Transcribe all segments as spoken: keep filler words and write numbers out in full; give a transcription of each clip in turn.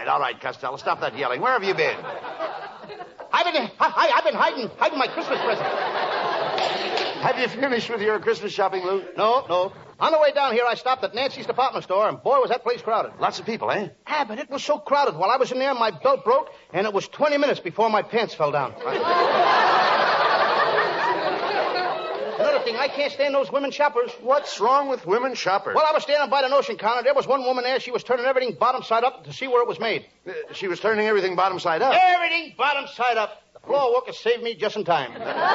all right, Costello. Stop that yelling. Where have you been? I've been, I, I've been hiding, hiding my Christmas present. Have you finished with your Christmas shopping, Lou? No, no. On the way down here, I stopped at Nancy's department store, and boy, was that place crowded. Lots of people, eh? Ah, but it was so crowded. While I was in there, my belt broke, and it was twenty minutes before my pants fell down. Another thing, I can't stand those women shoppers. What's wrong with women shoppers? Well, I was standing by the notion counter. There was one woman there. She was turning everything bottom side up to see where it was made. Uh, she was turning everything bottom side up? Everything bottom side up. The floor worker saved me just in time.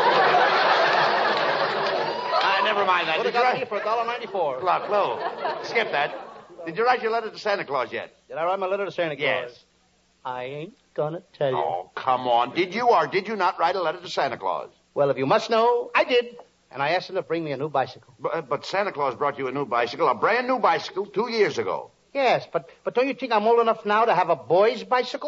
Uh, never mind that. Would have Did you got write... me for a dollar ninety-four. Look, Lou, skip that. Did you write your letter to Santa Claus yet? Did I write my letter to Santa Claus? Yes. I ain't gonna tell you. Oh, come on. Did you or did you not write a letter to Santa Claus? Well, if you must know, I did. And I asked him to bring me a new bicycle. But, but Santa Claus brought you a new bicycle, a brand new bicycle, two years ago. Yes, but, but don't you think I'm old enough now to have a boy's bicycle?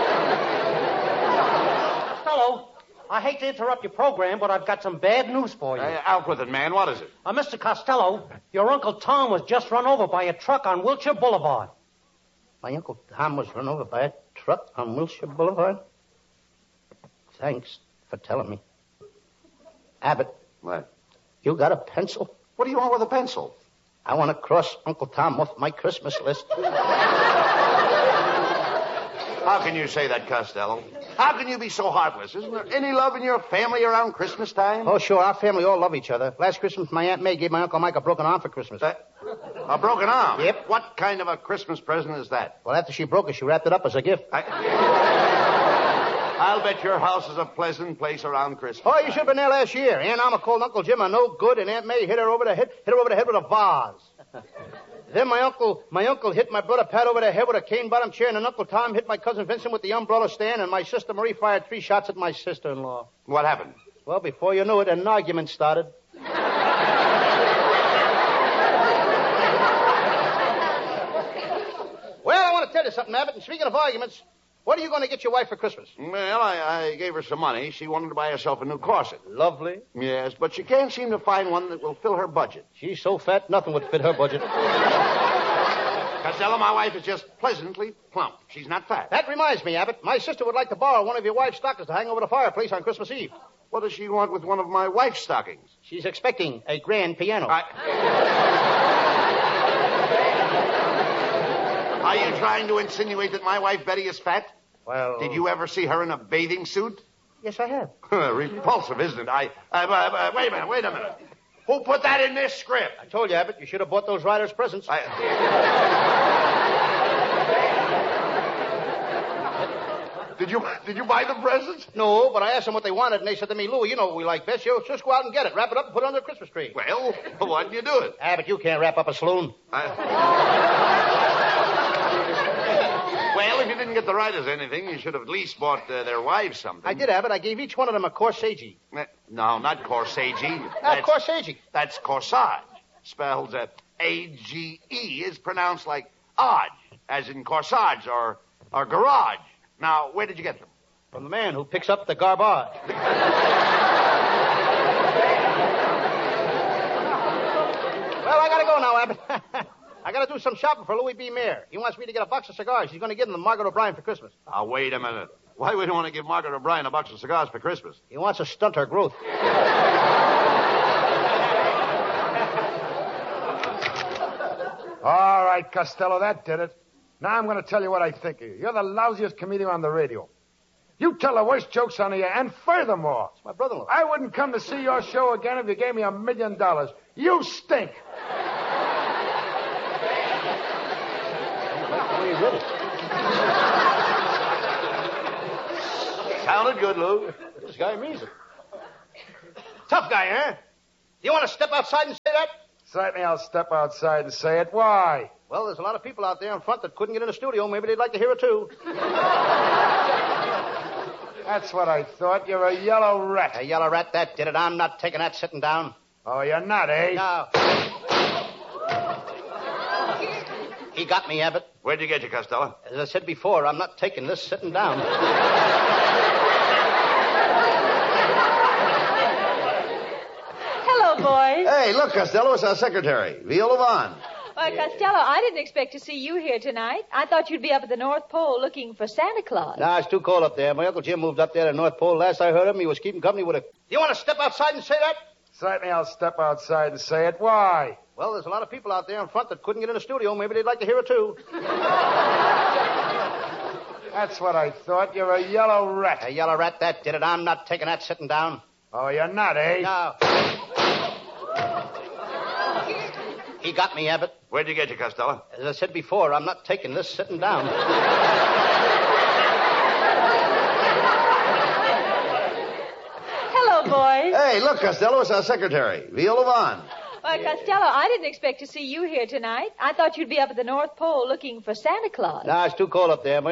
Costello, I hate to interrupt your program, but I've got some bad news for you. Uh, out with it, man. What is it? Uh, Mister Costello, your Uncle Tom was just run over by a truck on Wilshire Boulevard. My Uncle Tom was run over by a truck on Wilshire Boulevard? Thanks for telling me. Abbott. What? You got a pencil? What do you want with a pencil? I want to cross Uncle Tom off my Christmas list. How can you say that, Costello? How can you be so heartless? Isn't there any love in your family around Christmas time? Oh, sure. Our family all love each other. Last Christmas, my Aunt May gave my Uncle Mike a broken arm for Christmas. Uh, a broken arm? Yep. What kind of a Christmas present is that? Well, after she broke it, she wrapped it up as a gift. I... I'll bet your house is a pleasant place around Christmas. Oh, you should have been there last year. Aunt Alma called Uncle Jim a no good, and Aunt May hit her over the head, hit her over the head with a vase. Then my uncle, my uncle hit my brother Pat over the head with a cane-bottom chair, and then Uncle Tom hit my cousin Vincent with the umbrella stand, and my sister Marie fired three shots at my sister-in-law. What happened? Well, before you knew it, an argument started. Well, I want to tell you something, Abbott, and speaking of arguments, what are you going to get your wife for Christmas? Well, I, I gave her some money. She wanted to buy herself a new corset. Lovely. Yes, but she can't seem to find one that will fill her budget. She's so fat, nothing would fit her budget. Costello, my wife is just pleasantly plump. She's not fat. That reminds me, Abbott. My sister would like to borrow one of your wife's stockings to hang over the fireplace on Christmas Eve. What does she want with one of my wife's stockings? She's expecting a grand piano. I... Are you trying to insinuate that my wife Betty is fat? Well... Did you ever see her in a bathing suit? Yes, I have. Repulsive, isn't it? I... I uh, uh, wait a minute, wait a minute. Who put that in this script? I told you, Abbott, you should have bought those riders presents. I... Did you did you buy the presents? No, but I asked them what they wanted, and they said to me, Lou, you know what we like best. You just go out and get it. Wrap it up and put it under the Christmas tree. Well, why didn't you do it? Abbott, you can't wrap up a saloon. I... Well, if you didn't get the writers anything, you should have at least bought uh, their wives something. I did, Abbott. I gave each one of them a corsage. Uh, No, not corsage. Ah, corsage. That's corsage. Spelled uh, A G E is pronounced like odd, as in corsage or, or garage. Now, where did you get them? From the man who picks up the garbage. Well, I gotta go now, Abbott. I gotta do some shopping for Louis B. Mayer. He wants me to get a box of cigars. He's gonna give them to Margaret O'Brien for Christmas. Now, wait a minute. Why would you want to give Margaret O'Brien a box of cigars for Christmas? He wants to stunt her growth. All right, Costello, that did it. Now I'm going to tell you what I think of you. You're the lousiest comedian on the radio. You tell the worst jokes on the air, and furthermore... It's my brother-in-law. I wouldn't come to see your show again if you gave me a million dollars. You stink. Sounded good, Lou. This guy means it. Tough guy, huh? You want to step outside and say that? Certainly I'll step outside and say it. Why? Well, there's a lot of people out there in front that couldn't get in the studio. Maybe they'd like to hear it, too. That's what I thought. You're a yellow rat. A yellow rat, that did it. I'm not taking that sitting down. Oh, you're not, eh? No. He got me, Abbott. Where'd you get you, Costello? As I said before, I'm not taking this sitting down. Hello, boys. Hey, look, Costello, it's our secretary, Viola Vaughn. Why, Costello, I didn't expect to see you here tonight. I thought you'd be up at the North Pole looking for Santa Claus. Nah, it's too cold up there. My Uncle Jim moved up there to the North Pole. Last I heard of him, he was keeping company with a... You want to step outside and say that? Certainly I'll step outside and say it. Why? Well, there's a lot of people out there in front that couldn't get in the studio. Maybe they'd like to hear it, too. That's what I thought. You're a yellow rat. A yellow rat, that did it. I'm not taking that sitting down. Oh, you're not, eh? No. He got me, Abbott. Where'd you get you, Costello? As I said before, I'm not taking this sitting down. Hello, boys. Hey, look, Costello, it's our secretary, Viola Vaughn. Why, Costello, I didn't expect to see you here tonight. I thought you'd be up at the North Pole looking for Santa Claus. Nah, it's too cold up there.